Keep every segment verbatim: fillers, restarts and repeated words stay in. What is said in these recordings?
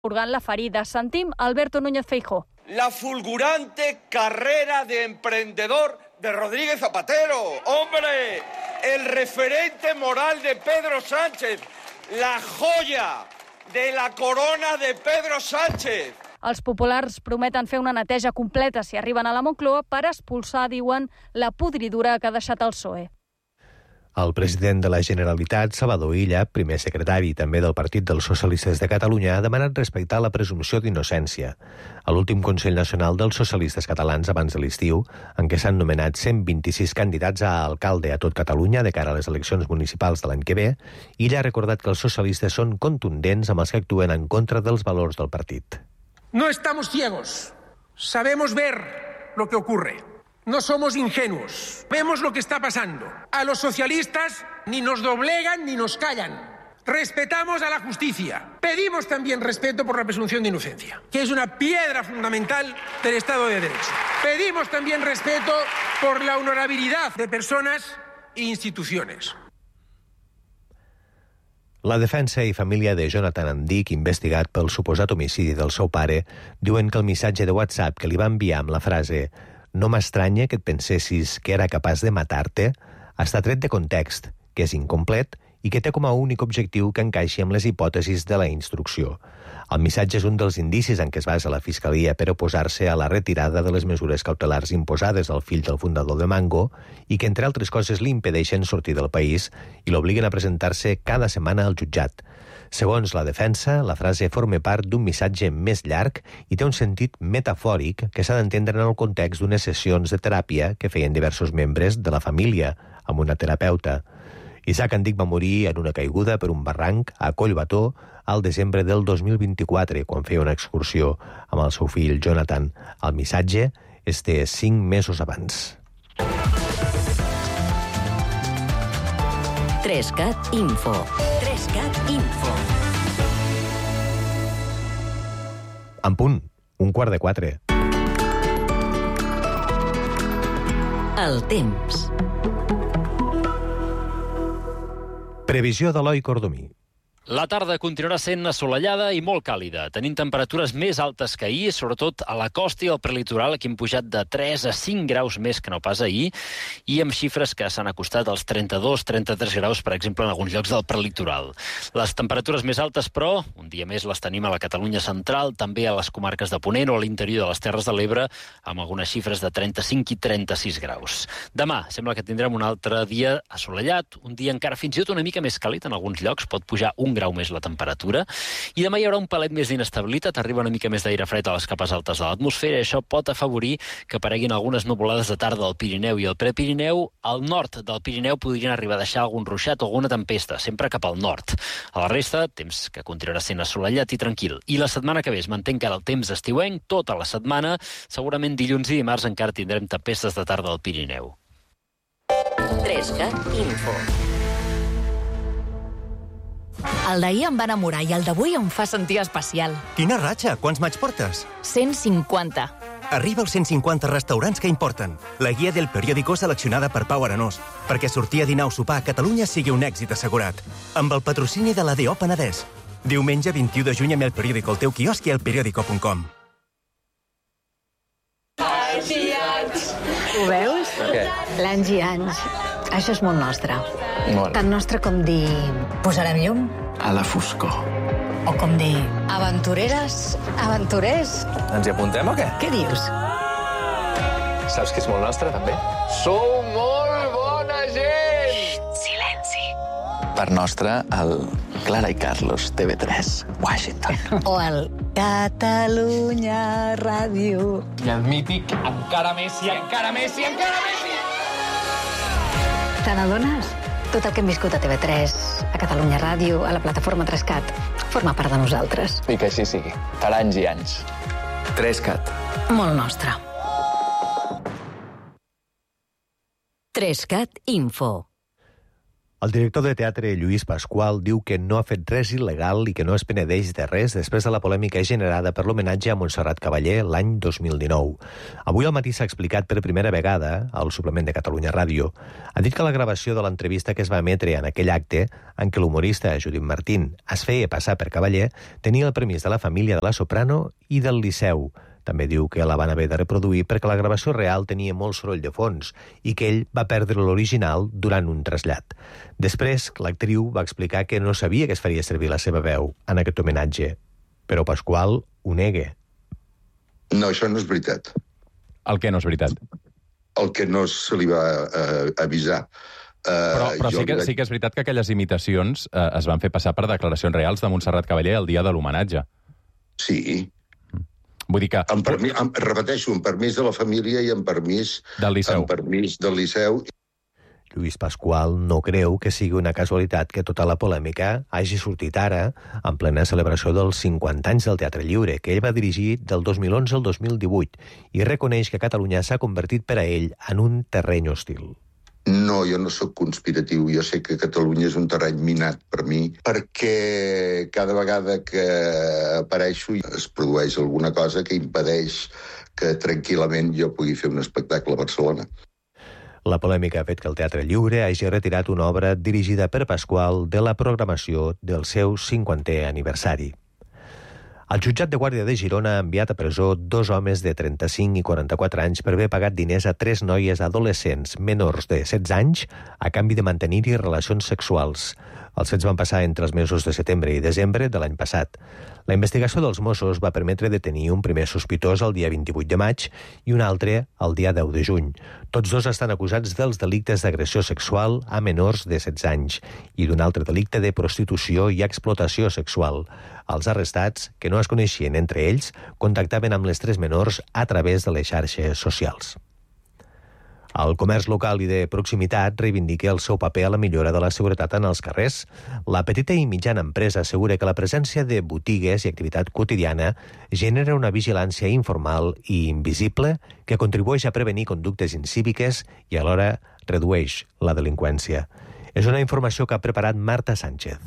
purgant la ferida. Sentim Alberto Núñez Feijóo. La fulgurante carrera de emprendedor de Rodríguez Zapatero. ¡Hombre! El referente moral de Pedro Sánchez. La joya de la corona de Pedro Sánchez. Els populars prometen fer una neteja completa si arriben a la Moncloa per expulsar, diuen, la podridura que ha deixat el P S O E. El president de la Generalitat, Salvador Illa, primer secretari també del Partit dels Socialistes de Catalunya, ha demanat respectar la presumpció d'innocència. A l'últim Consell Nacional dels Socialistes Catalans abans de l'estiu, en què s'han nomenat cent vint-i-sis candidats a alcalde a tot Catalunya de cara a les eleccions municipals de l'any que ve, Illa ha recordat que els socialistes són contundents amb els que actuen en contra dels valors del partit. No estamos ciegos. Sabemos ver lo que ocurre. No somos ingenuos. Vemos lo que está pasando. A los socialistas ni nos doblegan ni nos callan. Respetamos a la justicia. Pedimos también respeto por la presunción de inocencia, que es una piedra fundamental del Estado de Derecho. Pedimos también respeto por la honorabilidad de personas e instituciones. La defensa i família de Jonathan Andic, investigat pel suposat homicidi del seu pare, diuen que el missatge de WhatsApp que li va enviar amb la frase «No m'estranya que et pensessis que era capaç de matar-te» està tret de context, que és incomplet i que té com a únic objectiu que encaixi amb les hipòtesis de la instrucció. El missatge és un dels indicis en què es basa la Fiscalia per oposar-se a la retirada de les mesures cautelars imposades al fill del fundador de Mango i que, entre altres coses, li impedeixen sortir del país i l'obliguen a presentar-se cada setmana al jutjat. Segons la defensa, la frase forma part d'un missatge més llarg i té un sentit metafòric que s'ha d'entendre en el context d'unes sessions de teràpia que feien diversos membres de la família amb una terapeuta. Isaac Andic va morir en una caiguda per un barranc a Collbató al desembre del dos mil vint-i-quatre, quan feia una excursió amb el seu fill Jonathan. El missatge es té cinc mesos abans. Trescat Info. Trescat Info. En punt, un quart de quatre. El temps. Previsió d'Eloi Cordomí. La tarda continuarà sent assolellada i molt càlida, tenint temperatures més altes que ahir, sobretot a la costa i al prelitoral, que han pujat de tres a cinc graus més que no pas ahir, i amb xifres que s'han acostat als trenta-dos a trenta-tres graus, per exemple, en alguns llocs del prelitoral. Les temperatures més altes, però, un dia més les tenim a la Catalunya central, també a les comarques de Ponent o a l'interior de les Terres de l'Ebre, amb algunes xifres de trenta-cinc i trenta-sis graus. Demà sembla que tindrem un altre dia assolellat, un dia encara fins i tot una mica més càlid en alguns llocs, pot pujar un grau més la temperatura, i demà hi haurà un palet més d'inestabilitat, arriba una mica més d'aire fred a les capes altes de l'atmosfera, i això pot afavorir que apareguin algunes nuvolades de tarda al Pirineu i al Prepirineu. Al nord del Pirineu podrien arribar a deixar algun ruixat o alguna tempesta, sempre cap al nord. A la resta, temps que continuarà sent assolellat i tranquil. I la setmana que ve es mantén encara el temps estiuenc, tota la setmana, segurament dilluns i dimarts encara tindrem tempestes de tarda al Pirineu. Trescat Info. El d'ahir em va enamorar i el d'avui em fa sentir especial. Quina ratxa! Quants maig portes? cent cinquanta. Arriba als cent cinquanta restaurants que importen. La guia del periòdico seleccionada per Pau Arenós, perquè sortir a dinar o sopar a Catalunya sigui un èxit assegurat. Amb el patrocini de l'A D O Penedès. Diumenge vint-i-u de juny amb el periòdico al teu quiosc i al periòdico punt com. Anys i anys. Ho veus? Què? L'anys i anys. Això és molt nostre. Molt. Tan nostre com dir... Posarem llum? A la foscor. O com dir... Aventureres, aventurers. Ens hi apuntem o què? Què dius? Saps que és molt nostre, també? Sou molt bona gent! Xxt, silenci. Per nostre, el Clara i Carlos, T V tres, Washington. O el Catalunya Ràdio. I el mític Encara més i encara més i encara més i... Te n'adones? Tot el que hem viscut a T V tres, a Catalunya Ràdio, a la plataforma Trescat, forma part de nosaltres. I que així sigui. Per anys i anys. Trescat. Molt nostre. Trescat Info. El director de teatre, Lluís Pasqual, diu que no ha fet res il·legal i que no es penedeix de res després de la polèmica generada per l'homenatge a Montserrat Cavaller l'any dos mil dinou. Avui al matí s'ha explicat per primera vegada, al suplement de Catalunya Ràdio, ha dit que la gravació de l'entrevista que es va emetre en aquell acte, en què l'humorista Judit Martín es feia passar per Cavaller, tenia el permís de la família de la soprano i del Liceu. També diu que la van haver de reproduir perquè la gravació real tenia molt soroll de fons i que ell va perdre l'original durant un trasllat. Després, l'actriu va explicar que no sabia que es faria servir la seva veu en aquest homenatge, però Pasqual ho nega. No, això no és veritat. El que no és veritat? El que no se li va uh, avisar. Uh, però però sí, que, vaig... sí que és veritat que aquelles imitacions uh, es van fer passar per declaracions reals de Montserrat Cavaller el dia de l'homenatge. Sí. Vull dir que... Amb permís, amb, repeteixo, amb permís de la família i amb permís del Liceu. Amb permís del Liceu. Lluís Pasqual no creu que sigui una casualitat que tota la polèmica hagi sortit ara, en plena celebració dels cinquanta anys del Teatre Lliure, que ell va dirigir del dos mil onze al dos mil divuit, i reconeix que Catalunya s'ha convertit per a ell en un terreny hostil. No, jo no sóc conspiratiu. Jo sé que Catalunya és un terreny minat per mi, perquè cada vegada que apareixo es produeix alguna cosa que impedeix que tranquil·lament jo pugui fer un espectacle a Barcelona. La polèmica ha fet que el Teatre Lliure hagi retirat una obra dirigida per Pasqual de la programació del seu cinquantè aniversari. El jutjat de Guàrdia de Girona ha enviat a presó dos homes de trenta-cinc i quaranta-quatre anys per haver pagat diners a tres noies adolescents menors de setze anys a canvi de mantenir-hi relacions sexuals. Els fets van passar entre els mesos de setembre i desembre de l'any passat. La investigació dels Mossos va permetre detenir un primer sospitós el dia vint-i-vuit de maig i un altre el dia deu de juny. Tots dos estan acusats dels delictes d'agressió sexual a menors de setze anys i d'un altre delicte de prostitució i explotació sexual. Els arrestats, que no es coneixien entre ells, contactaven amb les tres menors a través de les xarxes socials. El comerç local i de proximitat reivindica el seu paper a la millora de la seguretat en els carrers. La petita i mitjana empresa assegura que la presència de botigues i activitat quotidiana genera una vigilància informal i invisible que contribueix a prevenir conductes incíviques i alhora redueix la delinqüència. És una informació que ha preparat Marta Sánchez.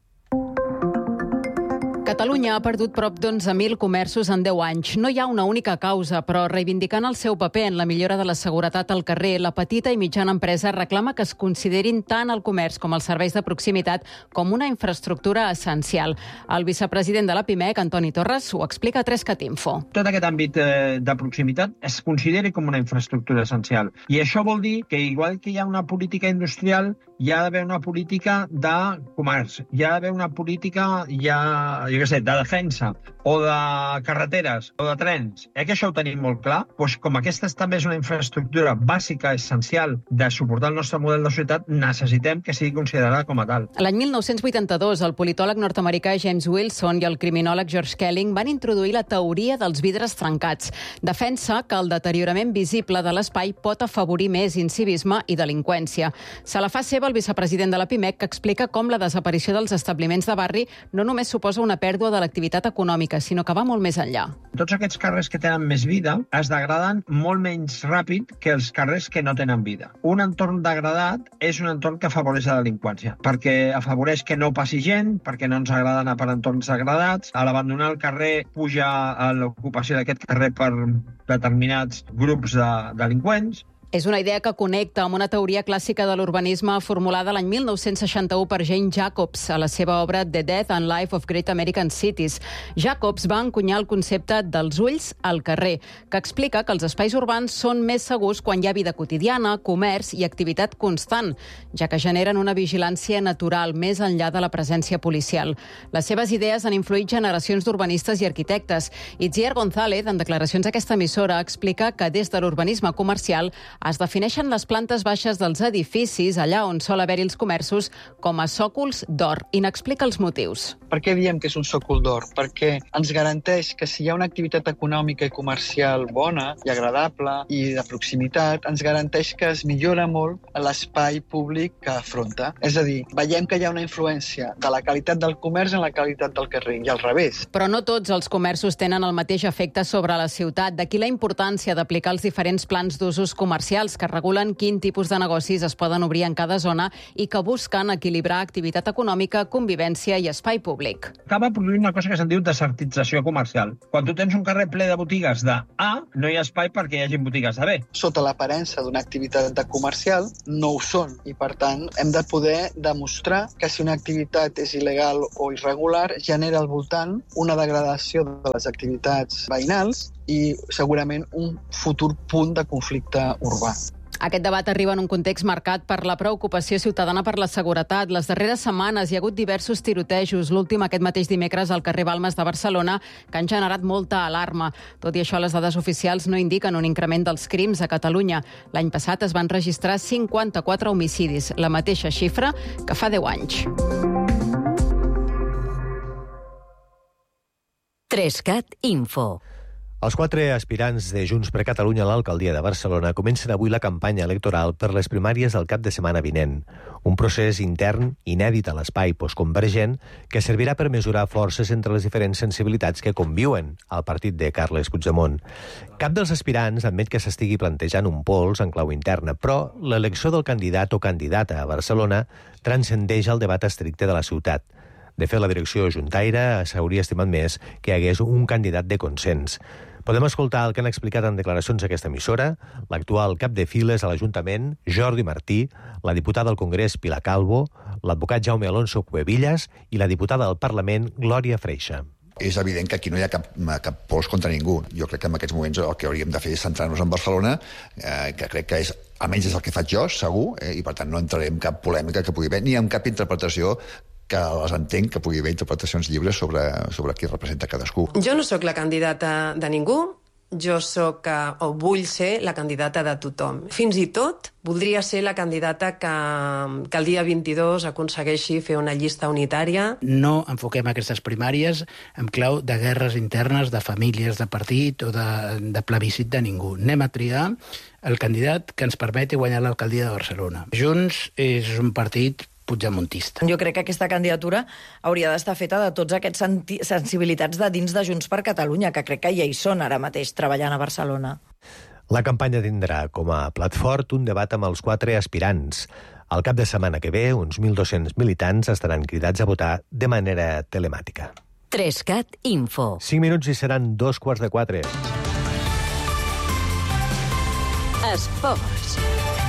Catalunya ha perdut prop d'onze mil comerços en deu anys. No hi ha una única causa, però reivindicant el seu paper en la millora de la seguretat al carrer, la petita i mitjana empresa reclama que es considerin tant el comerç com els serveis de proximitat com una infraestructura essencial. El vicepresident de la Pimec, Antoni Torres, ho explica a tres cat info. Tot aquest àmbit de proximitat es consideri com una infraestructura essencial. I això vol dir que, igual que hi ha una política industrial, hi ha d'haver una política de comerç, hi ha d'haver una política ja, jo què sé, de defensa, o de carreteres, o de trens. Eh que això ho tenim molt clar? Doncs com aquesta també és una infraestructura bàsica, essencial, de suportar el nostre model de societat, necessitem que sigui considerada com a tal. L'any mil nou-cents vuitanta-dos, el politòleg nord-americà James Wilson i el criminòleg George Kelling van introduir la teoria dels vidres trencats. Defensa que el deteriorament visible de l'espai pot afavorir més incivisme i delinqüència. Se la fa seva el vicepresident de la Pimec, que explica com la desaparició dels establiments de barri no només suposa una pèrdua de l'activitat econòmica, sinó que va molt més enllà. Tots aquests carrers que tenen més vida es degraden molt menys ràpid que els carrers que no tenen vida. Un entorn degradat és un entorn que afavoreix la delinqüència, perquè afavoreix que no passi gent, perquè no ens agrada anar per entorns degradats. A l'abandonar el carrer puja a l'ocupació d'aquest carrer per determinats grups de delinqüents. És una idea que connecta amb una teoria clàssica de l'urbanisme formulada l'any mil nou-cents seixanta-u per Jane Jacobs a la seva obra The Death and Life of Great American Cities. Jacobs va encunyar el concepte dels ulls al carrer, que explica que els espais urbans són més segurs quan hi ha vida quotidiana, comerç i activitat constant, ja que generen una vigilància natural més enllà de la presència policial. Les seves idees han influït generacions d'urbanistes i arquitectes. Itziar González, en declaracions a aquesta emissora, explica que des de l'urbanisme comercial es defineixen les plantes baixes dels edificis, allà on sol haver-hi els comerços, com a sòcols d'or, i n'explica els motius. Per què diem que és un sòcol d'or? Perquè ens garanteix que si hi ha una activitat econòmica i comercial bona i agradable i de proximitat, ens garanteix que es millora molt l'espai públic que afronta. És a dir, veiem que hi ha una influència de la qualitat del comerç en la qualitat del carrer, i al revés. Però no tots els comerços tenen el mateix efecte sobre la ciutat. D'aquí la importància d'aplicar els diferents plans d'usos comercials comercials que regulen quin tipus de negocis es poden obrir en cada zona i que busquen equilibrar activitat econòmica, convivència i espai públic. Acaba produint una cosa que se'n diu desertització comercial. Quan tu tens un carrer ple de botigues de A, no hi ha espai perquè hi hagi botigues de B. Sota l'aparença d'una activitat comercial, no ho són. I, per tant, hem de poder demostrar que si una activitat és il·legal o irregular, genera al voltant una degradació de les activitats veïnals i segurament un futur punt de conflicte urbà. Aquest debat arriba en un context marcat per la preocupació ciutadana per la seguretat. Les darreres setmanes hi ha hagut diversos tirotejos, l'últim aquest mateix dimecres al carrer Balmes de Barcelona, que han generat molta alarma. Tot i això, les dades oficials no indiquen un increment dels crims a Catalunya. L'any passat es van registrar cinquanta-quatre homicidis, la mateixa xifra que fa deu anys. Trescat Info. Els quatre aspirants de Junts per Catalunya a l'alcaldia de Barcelona comencen avui la campanya electoral per les primàries del cap de setmana vinent. Un procés intern inèdit a l'espai postconvergent que servirà per mesurar forces entre les diferents sensibilitats que conviuen al partit de Carles Puigdemont. Cap dels aspirants admet que s'estigui plantejant un pols en clau interna, però l'elecció del candidat o candidata a Barcelona transcendeix el debat estricte de la ciutat. De fet, la direcció juntaire s'hauria estimat més que hi hagués un candidat de consens. Podem escoltar el que han explicat en declaracions a aquesta emissora l'actual cap de files a l'Ajuntament, Jordi Martí, la diputada al Congrés, Pilar Calvo, l'advocat Jaume Alonso Cuevillas i la diputada al Parlament, Glòria Freixa. És evident que aquí no hi ha cap, cap pols contra ningú. Jo crec que en aquests moments el que hauríem de fer és centrar-nos en Barcelona, eh, que crec que és, almenys és el que faig jo, segur, eh, i per tant no entraré en cap polèmica que pugui haver, ni en cap interpretació que les entenc que pugui haver interpretacions lliures sobre, sobre qui representa cadascú. Jo no sóc la candidata de ningú, jo sóc, o vull ser, la candidata de tothom. Fins i tot voldria ser la candidata que, que el dia vint-i-dos aconsegueixi fer una llista unitària. No enfoquem aquestes primàries en clau de guerres internes, de famílies, de partit o de, de plebiscit de ningú. Anem a triar el candidat que ens permeti guanyar l'alcaldia de Barcelona. Junts és un partit puigdemontista. Jo crec que aquesta candidatura hauria d'estar feta de tots aquests sensibilitats de dins de Junts per Catalunya, que crec que ja hi són ara mateix treballant a Barcelona. La campanya tindrà com a plat fort un debat amb els quatre aspirants. Al cap de setmana que ve, uns mil dos-cents militants estaran cridats a votar de manera telemàtica. Trescat Info. Cinc minuts i seran dos quarts de quatre. Esports.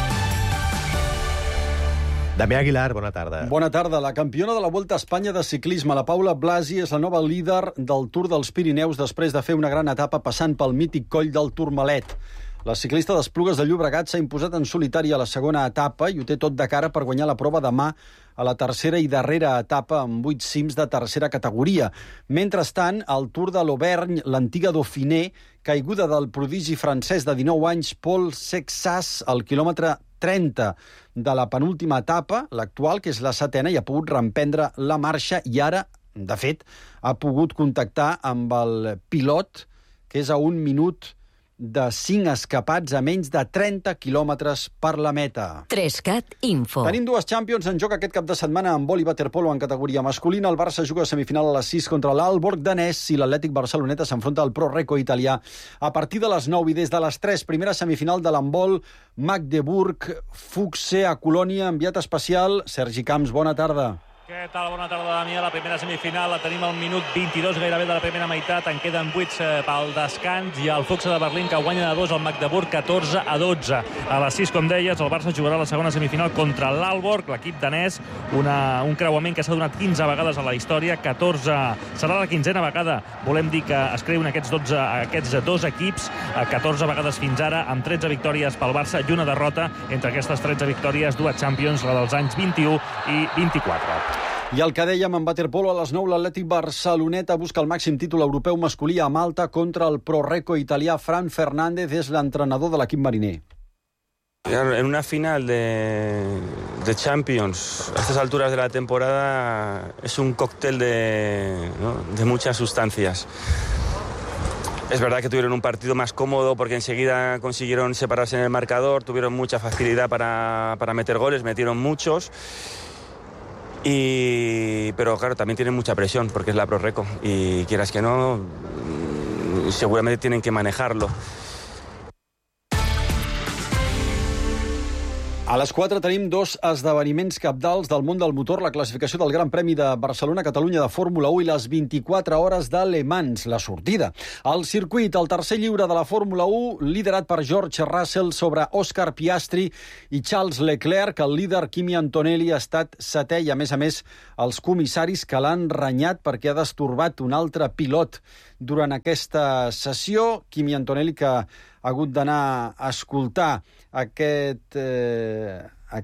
Damià Aguilar, bona tarda. Bona tarda. La campiona de la Volta a Espanya de ciclisme, la Paula Blasi, és la nova líder del Tour dels Pirineus després de fer una gran etapa passant pel mític coll del Tourmalet. La ciclista d'Esplugues de Llobregat s'ha imposat en solitari a la segona etapa i ho té tot de cara per guanyar la prova demà a la tercera i darrera etapa amb vuit cims de tercera categoria. Mentrestant, al Tour de l'Auvergne, l'antiga Dauphiné, caiguda del prodigi francès de dinou anys Paul Sexas al quilòmetre trenta de la penúltima etapa, l'actual, que és la setena, i ha pogut reemprendre la marxa i ara, de fet, ha pogut contactar amb el pilot, que és a un minut de cinc escapats a menys de trenta quilòmetres per la meta. Trescat Info. Tenim dues Champions en joc aquest cap de setmana amb vol i waterpolo en categoria masculina. El Barça juga a semifinal a les sis contra l'Aalborg danès i l'Atlètic Barceloneta s'enfronta al Pro Recco italià a partir de les nou i des de les tres. Primera semifinal de l'handbol, Magdeburg, Fuxe a Colònia, enviat especial. Sergi Camps, bona tarda. Què tal? Bona tarda, Damià. La primera semifinal la tenim al minut vint-i-dos gairebé de la primera meitat. En queden vuit pel descans i el Fuxe de Berlín que guanya de dos al Magdeburg catorze a dotze. A les sis, com deies, el Barça jugarà la segona semifinal contra l'Aalborg, l'equip danès, una, un creuament que s'ha donat quinze vegades a la història, catorze serà la quinzena vegada. Volem dir que es creuen aquests, dotze, aquests dos equips catorze vegades fins ara, amb tretze victòries pel Barça i una derrota. Entre aquestes tretze victòries, dues Champions, la dels anys vint-i-u i vint-i-quatre. I el que dèiem en waterpolo, a les nou l'Atlètic Barceloneta busca el màxim títol europeu masculí a Malta contra el Pro Recco italià. Fran Fernández és l'entrenador de l'equip mariner. En una final de, de Champions, a estas alturas de la temporada, es un cóctel de, ¿no? de muchas sustancias. Es verdad que tuvieron un partido más cómodo porque enseguida consiguieron separarse en el marcador, tuvieron mucha facilidad para, para meter goles, metieron muchos. Y, pero claro, también tienen mucha presión porque es la Pro Recco y quieras que no, seguramente tienen que manejarlo. A les quatre tenim dos esdeveniments cabdals del món del motor, la classificació del Gran Premi de Barcelona-Catalunya de Fórmula u i les vint-i-quatre hores de Le Mans, la sortida. Al circuit, el tercer lliure de la Fórmula u, liderat per George Russell sobre Oscar Piastri i Charles Leclerc. El líder Kimi Antonelli ha estat setè i, a més a més, els comissaris que l'han renyat perquè ha destorbat un altre pilot durant aquesta sessió. Kimi Antonelli, que ha hagut d'anar a escoltar aquest, eh,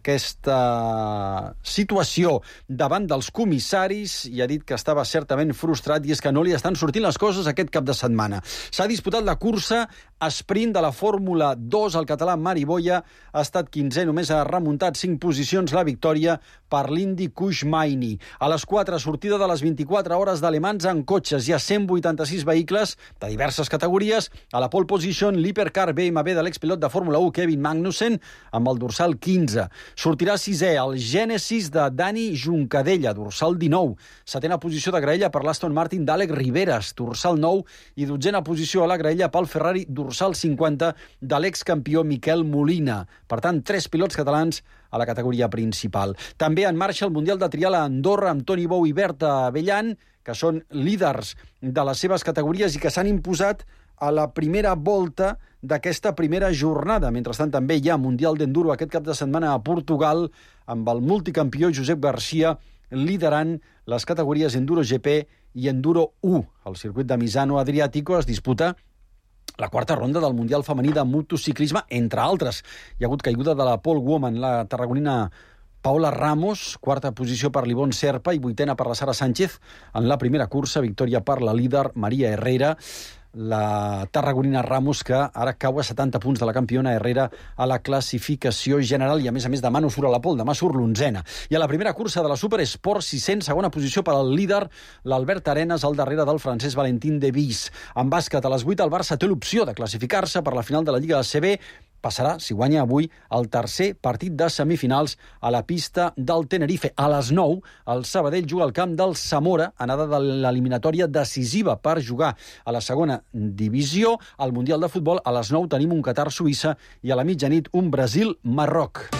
aquesta situació davant dels comissaris i ha dit que estava certament frustrat, i és que no li estan sortint les coses aquest cap de setmana. S'ha disputat la cursa sprint de la Fórmula dos. El català Mari Boya ha estat quinzè, només ha remuntat cinc posicions la victòria per l'Indy Kushmaini. A les quatre, sortida de les vint-i-quatre hores de Le Mans en cotxes. Hi ha cent vuitanta-sis vehicles de diverses categories. A la pole position, l'hipercar B M W de l'expilot de Fórmula u, Kevin Magnussen, amb el dorsal quinze. Sortirà sisè el Genesis de Dani Juncadella, dorsal dinou. Setena posició de graella per l'Aston Martin d'Àlex Riveras, dorsal nou, i dotzena posició a la graella pel Ferrari, dorsal cinquanta, de l'excampió Miquel Molina. Per tant, tres pilots catalans a la categoria principal. També en marxa el Mundial de Trial a Andorra amb Toni Bou i Berta Bellan, que són líders de les seves categories i que s'han imposat a la primera volta d'aquesta primera jornada. Mentrestant, també hi ha Mundial d'Enduro aquest cap de setmana a Portugal, amb el multicampió Josep Garcia liderant les categories Enduro G P i Enduro u. Al circuit de Misano Adriàtico es disputa la quarta ronda del Mundial femení de motociclisme, entre altres. Hi ha hagut caiguda de la pole woman, la tarragonina Paola Ramos, quarta posició per l'Ivonne Serpa i vuitena per la Sara Sánchez en la primera cursa, victòria per la líder Maria Herrera. La tarragonina Ramos, que ara cau a setanta punts de la campiona Herrera a la classificació general, i a més a més demà no surt a la pole, demà surt l'onzena. I a la primera cursa de la Super Sport sis-cents, segona posició per al líder, l'Albert Arenas, al darrere del francès Valentín de Vis. En bàsquet, a les vuit, el Barça té l'opció de classificar-se per la final de la Lliga A C B. Passarà, si guanya avui, el tercer partit de semifinals a la pista del Tenerife. A les nou, el Sabadell juga al camp del Zamora, anada de l'eliminatòria decisiva per jugar a la segona divisió. Al Mundial de Futbol, a les nou tenim un Qatar-Suïssa i a la mitjanit un Brasil-Marroc.